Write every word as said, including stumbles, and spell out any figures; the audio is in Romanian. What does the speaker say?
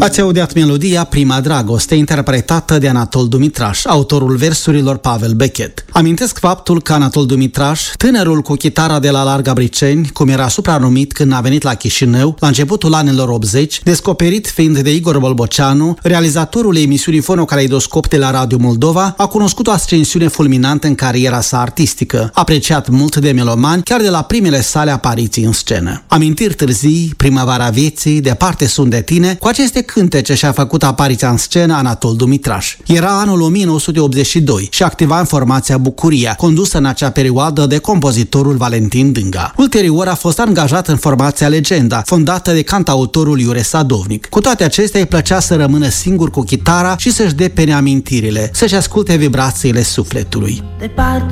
Ați audiat melodia Prima Dragoste, interpretată de Anatol Dumitraș, autorul versurilor Pavel Bechet. Amintesc faptul că Anatol Dumitraș, tânărul cu chitara de la Larga Briceni, cum era supranumit când a venit la Chișinău, la începutul anilor optzeci, descoperit fiind de Igor Bolboceanu, realizatorul emisiunii Fonocaleidoscop de la Radio Moldova, a cunoscut o ascensiune fulminantă în cariera sa artistică, apreciat mult de melomani, chiar de la primele sale apariții în scenă. Amintiri târzii, Primăvara vieții, Departe sunt de tine, cu aceste cântece și-a făcut apariția în scenă Anatol Dumitraș. Era anul o mie nouă sute optzeci și doi și activa în formația Bucuria, condusă în acea perioadă de compozitorul Valentin Dânga. Ulterior a fost angajat în formația Legenda, fondată de cantautorul Iure Sadovnic. Cu toate acestea îi plăcea să rămână singur cu chitara și să-și depene amintirile, să-și asculte vibrațiile sufletului. Departe